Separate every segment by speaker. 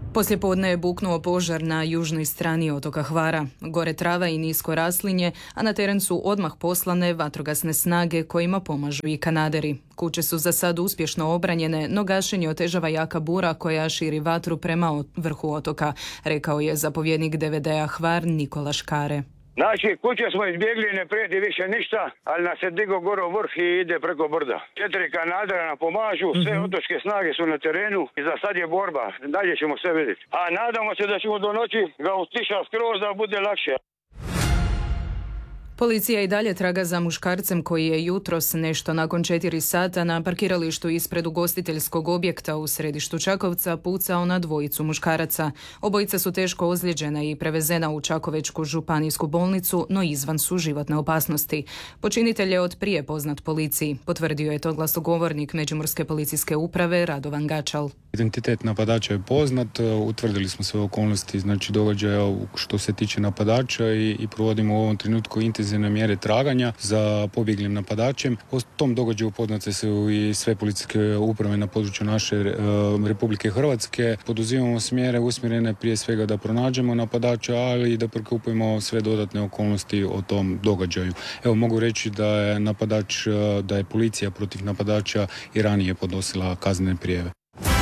Speaker 1: Poslijepodne je buknuo požar na južnoj strani otoka Hvara. Gore trava i nisko raslinje, a na teren su odmah poslane vatrogasne snage kojima pomažu i kanaderi. Kuće su za sad uspješno obranjene, no gašenje otežava jaka bura koja širi vatru prema vrhu otoka, rekao je zapovjednik DVD-a Hvar Nikola Škare.
Speaker 2: Znači, kuće smo izbjegli, ne prijeti više ništa, ali nas je digo gore u vrh i ide preko brda. 4 kanadera nam pomažu, sve otočke snage su na terenu i za sad je borba. Dalje ćemo sve vidjeti. A nadamo se da ćemo do noći ga utišati skroz da bude lakše.
Speaker 1: Policija i dalje traga za muškarcem koji je jutros nešto nakon 4 sata na parkiralištu ispred ugostiteljskog objekta u središtu Čakovca pucao na dvojicu muškaraca. Obojica su teško ozlijeđena i prevezena u Čakovečku županijsku bolnicu, no izvan su životne opasnosti. Počinitelj je od prije poznat policiji, potvrdio je to glasnogovornik Međimurske policijske uprave Radovan Gačal.
Speaker 3: Identitet napadača je poznat, utvrdili smo sve okolnosti događaja što se tiče napadača i provodimo u ovom trenutku intenzivne mjere traganja za pobjeglim napadačem. O tom događaju poznate su i sve policijske uprave na području naše Republike Hrvatske. Poduzimamo mjere usmjerene prije svega da pronađemo napadača, ali i da prikupimo sve dodatne okolnosti o tom događaju. Evo, mogu reći da je policija protiv napadača i ranije podnosila kaznene prijave.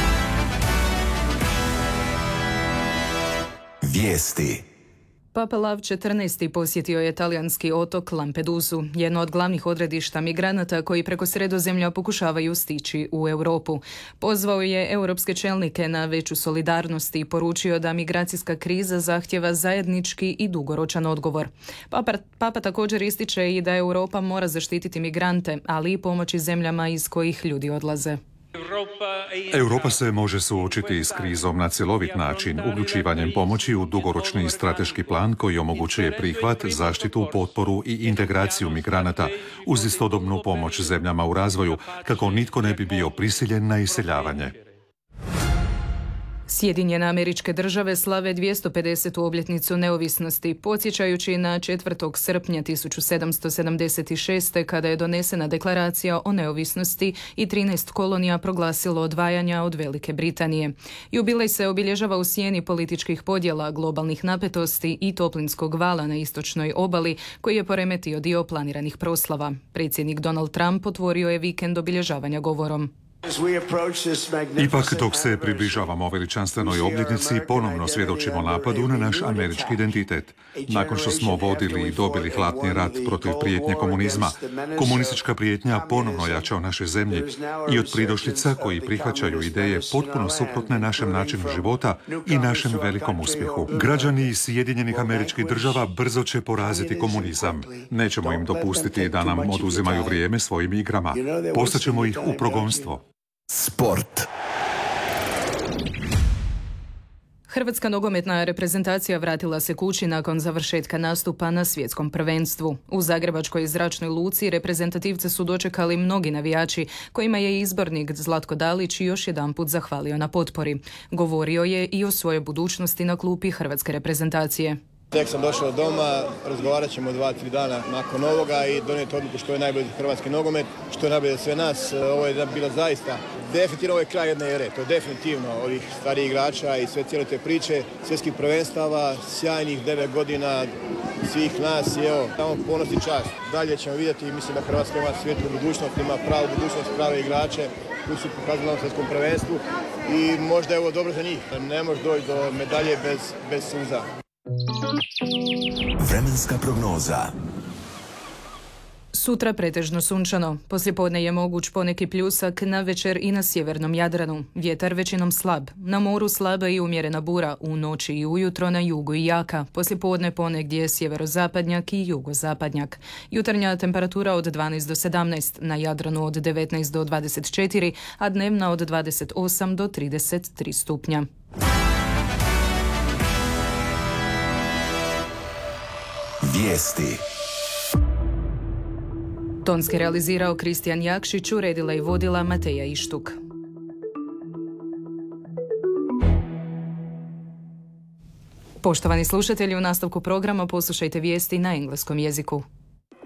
Speaker 4: Vijesti.
Speaker 1: Papa Lav XIV. Posjetio je talijanski otok Lampedusu, jedno od glavnih odredišta migranata koji preko Sredozemlja pokušavaju stići u Europu. Pozvao je europske čelnike na veću solidarnost i poručio da migracijska kriza zahtjeva zajednički i dugoročan odgovor. Papa također ističe i da Europa mora zaštititi migrante, ali i pomoći zemljama iz kojih ljudi odlaze.
Speaker 5: Europa se može suočiti s krizom na cjelovit način, uključivanjem pomoći u dugoročni i strateški plan koji omogućuje prihvat, zaštitu, potporu i integraciju migranata uz istodobnu pomoć zemljama u razvoju, kako nitko ne bi bio prisiljen na iseljavanje.
Speaker 1: Sjedinjene Američke Države slave 250. obljetnicu neovisnosti, podsjećajući na 4. srpnja 1776. kada je donesena deklaracija o neovisnosti i 13 kolonija proglasilo odvajanja od Velike Britanije. Jubilej se obilježava u sjeni političkih podjela, globalnih napetosti i toplinskog vala na istočnoj obali, koji je poremetio dio planiranih proslava. Predsjednik Donald Trump otvorio je vikend obilježavanja govorom.
Speaker 5: Ipak, dok se približavamo veličanstvenoj obljetnici, ponovno svjedočimo napadu na naš američki identitet. Nakon što smo vodili i dobili hladni rat protiv prijetnje komunizma, komunistička prijetnja ponovno jača u našoj zemlji i od pridošlica koji prihvaćaju ideje potpuno suprotne našem načinu života i našem velikom uspjehu. Građani Sjedinjenih Američkih Država brzo će poraziti komunizam. Nećemo im dopustiti da nam oduzimaju vrijeme svojim igrama. Postaćemo ih u progonstvo.
Speaker 4: Sport.
Speaker 1: Hrvatska nogometna reprezentacija vratila se kući nakon završetka nastupa na svjetskom prvenstvu. U zagrebačkoj zračnoj luci reprezentativce su dočekali mnogi navijači, kojima je izbornik Zlatko Dalić još jedanput zahvalio na potpori. Govorio je i o svojoj budućnosti na klupi hrvatske reprezentacije.
Speaker 6: Tek sam došao doma, razgovarat ćemo 2-3 dana nakon ovoga i donijeti odluku što je najbolje za hrvatski nogomet, što je najbolje za sve nas. Ovo je bila zaista, definitivno ovo je kraj jedne ere, to je definitivno ovih starijih igrača i sve cijele te priče, svjetskih prvenstava, sjajnih 9 godina svih nas i evo, tamo ponos i čast. Dalje ćemo vidjeti i mislim da Hrvatska ima svijetlu budućnost, ima pravu budućnost, prave igrače koji su pokazali na svjetskom prvenstvu i možda je ovo dobro za njih. Ne može doći do medalje bez suza.
Speaker 4: Vremenska prognoza.
Speaker 1: Sutra pretežno sunčano. Poslijepodne je moguć poneki pljusak, navečer i na sjevernom Jadranu. Vjetar većinom slab. Na moru slaba i umjerena bura, u noći i ujutro na jugu i jaka. Poslijepodne ponegdje sjeverozapadnjak i jugozapadnjak. Jutarnja temperatura od 12 do 17, na Jadranu od 19 do 24, a dnevna od 28 do 33 stupnja.
Speaker 4: Vijesti.
Speaker 1: Tonski realizirao Kristijan Jakšić, uredila i vodila Mateja Ištuk. Poštovani slušatelji, u nastavku programa poslušajte vijesti na engleskom jeziku.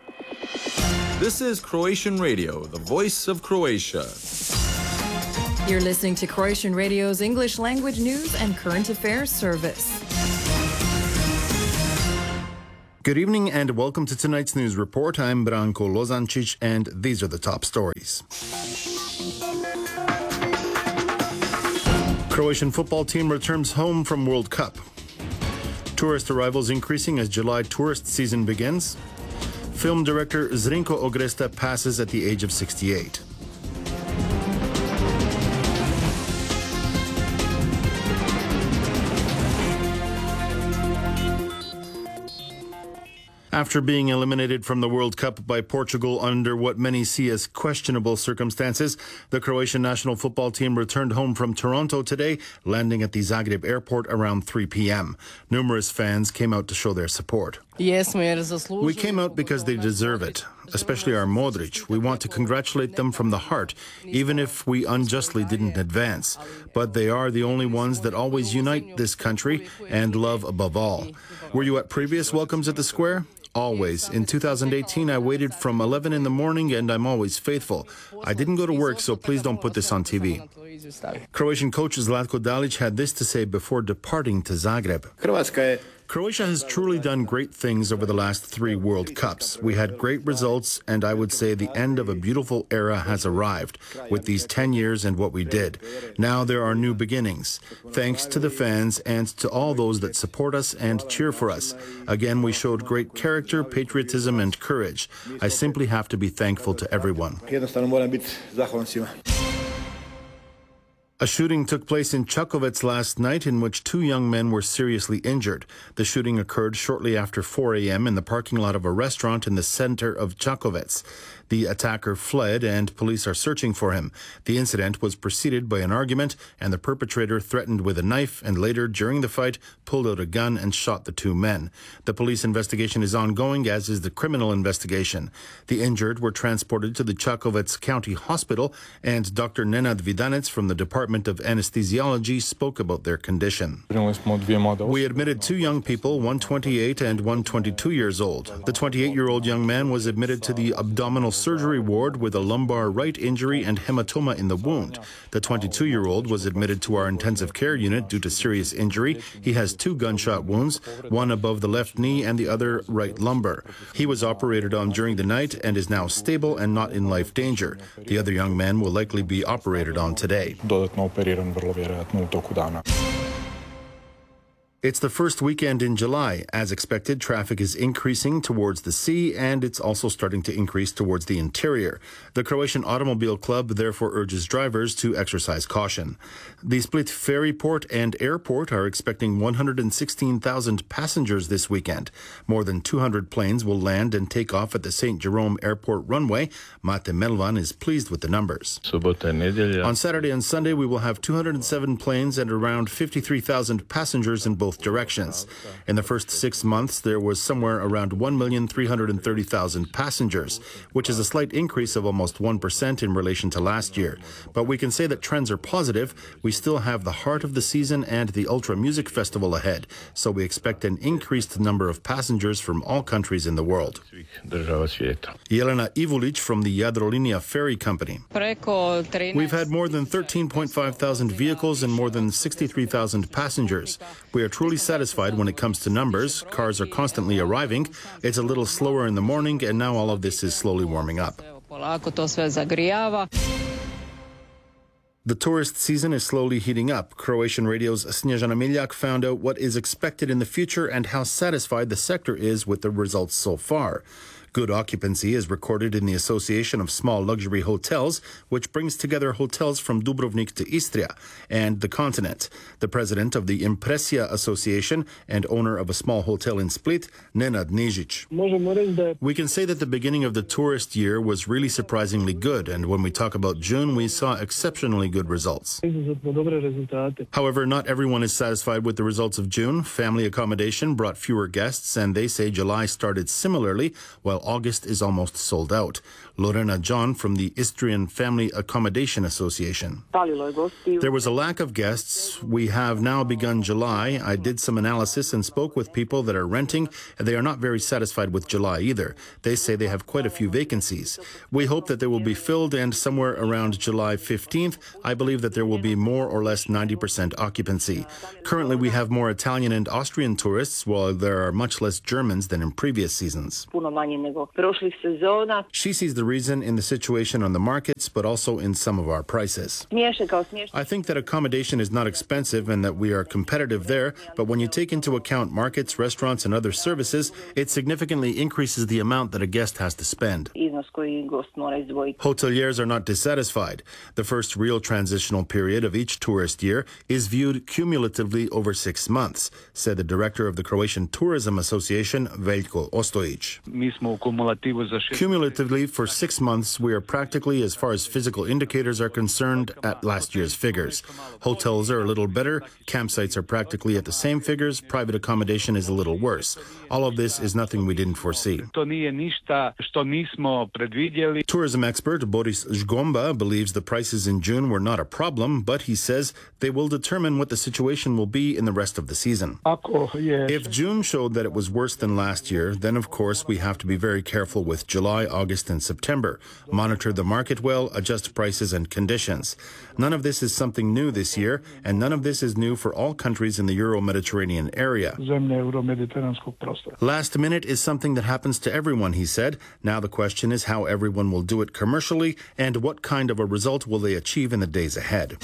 Speaker 7: This is Croatian Radio, the voice of Croatia. You're listening to Croatian Radio's English language news and current affairs service.
Speaker 8: Good evening and welcome to tonight's news report. I'm Branko Lozancic and these are the top stories. Croatian football team returns home from World Cup. Tourist arrivals increasing as July tourist season begins. Film director Zrinko Ogresta passes at the age of 68. After being eliminated from the World Cup by Portugal under what many see as questionable circumstances, the Croatian national football team returned home from Toronto today, landing at the Zagreb airport around 3 p.m. Numerous fans came out to show their support. We came out because they deserve it, especially our Modric. We want to congratulate them from the heart, even if we unjustly didn't advance. But they are the only ones that always unite this country and love above all. Were you at previous welcomes at the square? Always. In 2018, I waited from 11 in the morning and I'm always faithful. I didn't go to work, so please don't put this on TV. Croatian coach Zlatko Dalic had this to say before departing to Zagreb. Croatia has truly done great things over the last 3 World Cups. We had great results, and I would say the end of a beautiful era has arrived with these 10 years and what we did. Now there are new beginnings. Thanks to the fans and to all those that support us and cheer for us. Again, we showed great character, patriotism, and courage. I simply have to be thankful to everyone. A shooting took place in Čakovec last night in which 2 young men were seriously injured. The shooting occurred shortly after 4 a.m. in the parking lot of a restaurant in the center of Čakovec. The attacker fled and police are searching for him. The incident was preceded by an argument and the perpetrator threatened with a knife and later, during the fight, pulled out a gun and shot the 2 men. The police investigation is ongoing, as is the criminal investigation. The injured were transported to the Čakovec County Hospital and Dr. Nenad Vidanec from the Department of Anesthesiology spoke about their condition. We admitted 2 young people, one 28 and one 22 years old. The 28-year-old young man was admitted to the abdominal surgery ward with a lumbar right injury and hematoma in the wound. The 22-year-old was admitted to our intensive care unit due to serious injury. He has 2 gunshot wounds, one above the left knee and the other right lumbar. He was operated on during the night and is now stable and not in life danger. The other young man will likely be operated on today. It's the first weekend in July. As expected, traffic is increasing towards the sea and it's also starting to increase towards the interior. The Croatian Automobile Club therefore urges drivers to exercise caution. The Split ferry port and airport are expecting 116,000 passengers this weekend. More than 200 planes will land and take off at the St. Jerome Airport runway. Mate Melvan is pleased with the numbers. On Saturday and Sunday, we will have 207 planes and around 53,000 passengers in both directions. In the first 6 months, there was somewhere around 1,330,000 passengers, which is a slight increase of almost 1% in relation to last year. But we can say that trends are positive. We still have the heart of the season and the Ultra Music Festival ahead, so we expect an increased number of passengers from all countries in the world. Jelena Ivulic from the Jadrolinija Ferry Company. We've had more than 13.5 thousand vehicles and more than 63,000 passengers. We are truly satisfied when it comes to numbers. Cars are constantly arriving. It's a little slower in the morning, and now all of this is slowly warming up. The tourist season is slowly heating up. Croatian Radio's Snježana Miljak found out what is expected in the future and how satisfied the sector is with the results so far. Good occupancy is recorded in the Association of Small Luxury Hotels, which brings together hotels from Dubrovnik to Istria and the continent. The president of the Impressia Association and owner of a small hotel in Split, Nenad Nižić. We can say that the beginning of the tourist year was really surprisingly good, and when we talk about June, we saw exceptionally good results. However, not everyone is satisfied with the results of June. Family accommodation brought fewer guests, and they say July started similarly, while August is almost sold out. Lorena John from the Istrian Family Accommodation Association. There was a lack of guests. We have now begun July. I did some analysis and spoke with people that are renting, and they are not very satisfied with July either. They say they have quite a few vacancies. We hope that they will be filled, and somewhere around July 15th, I believe that there will be more or less 90% occupancy. Currently, we have more Italian and Austrian tourists, while there are much less Germans than in previous seasons. She sees the reason in the situation on the markets, but also in some of our prices. I think that accommodation is not expensive and that we are competitive there, but when you take into account markets, restaurants, and other services, it significantly increases the amount that a guest has to spend. Hoteliers are not dissatisfied. The first real transitional period of each tourist year is viewed cumulatively over 6 months, said the director of the Croatian Tourism Association, Veljko Ostojić. Cumulatively, for 6 months, we are practically, as far as physical indicators are concerned, at last year's figures. Hotels are a little better, campsites are practically at the same figures, private accommodation is a little worse. All of this is nothing we didn't foresee. Tourism expert Boris Zgomba believes the prices in June were not a problem, but he says they will determine what the situation will be in the rest of the season. If June showed that it was worse than last year, then of course we have to be very careful with July, August, and September. Monitor the market well, adjust prices and conditions. None of this is something new this year, and none of this is new for all countries in the Euro-Mediterranean area. Last minute is something that happens to everyone, he said. Now the question is how everyone will do it commercially and what kind of a result will they achieve in the days ahead.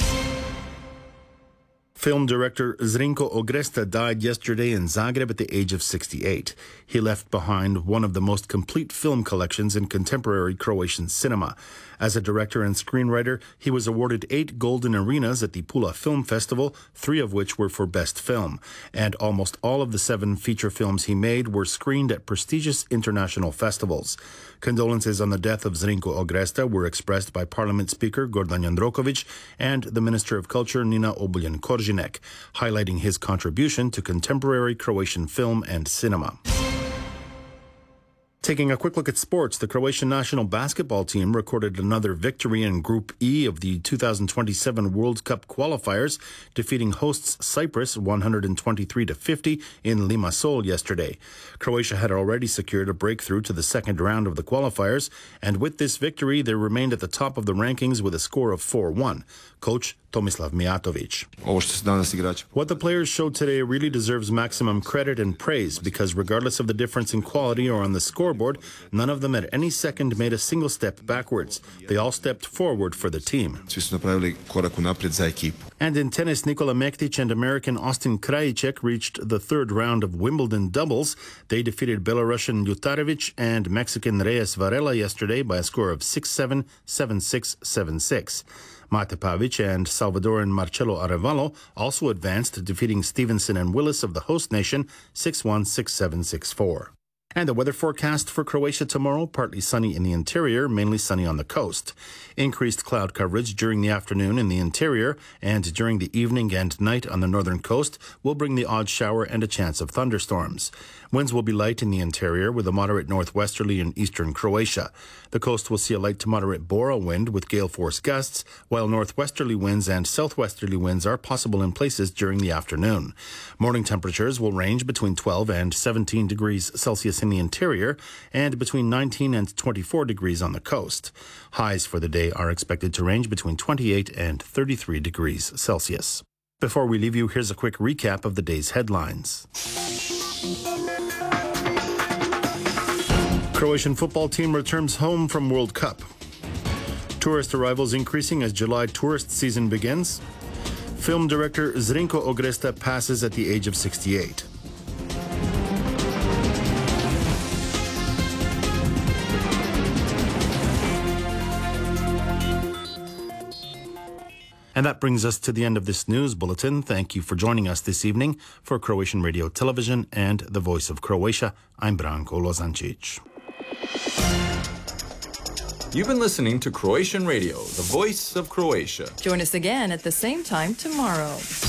Speaker 8: Film director Zrinko Ogresta died yesterday in Zagreb at the age of 68. He left behind one of the most complete film collections in contemporary Croatian cinema. As a director and screenwriter, he was awarded 8 Golden Arenas at the Pula Film Festival, 3 of which were for Best Film. And almost all of the 7 feature films he made were screened at prestigious international festivals. Condolences on the death of Zrinko Ogresta were expressed by Parliament Speaker Gordan Jandrokovic and the Minister of Culture Nina Obuljen-Koržinek, highlighting his contribution to contemporary Croatian film and cinema. Taking a quick look at sports, the Croatian national basketball team recorded another victory in Group E of the 2027 World Cup qualifiers, defeating hosts Cyprus 123-50 in Limassol yesterday. Croatia had already secured a breakthrough to the second round of the qualifiers, and with this victory, they remained at the top of the rankings with a score of 4-1. Coach Tomislav Mijatovic. What the players showed today really deserves maximum credit and praise because regardless of the difference in quality or on the scoreboard, none of them at any second made a single step backwards. They all stepped forward for the team. And in tennis, Nikola Mektic and American Austin Krajicek reached the third round of Wimbledon doubles. They defeated Belarusian Jutarevic and Mexican Reyes Varela yesterday by a score of 6-7, 7-6, 7-6. Mate Pavic and Salvadoran Marcelo Arevalo also advanced, defeating Stevenson and Willis of the host nation 6-1, 6-7, 6-4. And the weather forecast for Croatia tomorrow, partly sunny in the interior, mainly sunny on the coast. Increased cloud coverage during the afternoon in the interior and during the evening and night on the northern coast will bring the odd shower and a chance of thunderstorms. Winds will be light in the interior with a moderate northwesterly in eastern Croatia. The coast will see a light to moderate Bora wind with gale force gusts, while northwesterly winds and southwesterly winds are possible in places during the afternoon. Morning temperatures will range between 12 and 17 degrees Celsius in the interior and between 19 and 24 degrees on the coast. Highs for the day are expected to range between 28 and 33 degrees Celsius. Before we leave you, here's a quick recap of the day's headlines. Croatian football team returns home from World Cup. Tourist arrivals increasing as July tourist season begins. Film director Zrinko Ogresta passes at the age of 68. And that brings us to the end of this news bulletin. Thank you for joining us this evening. For Croatian Radio Television and the Voice of Croatia, I'm Branko Lozancic.
Speaker 9: You've been listening to Croatian Radio, the Voice of Croatia.
Speaker 7: Join us again at the same time tomorrow.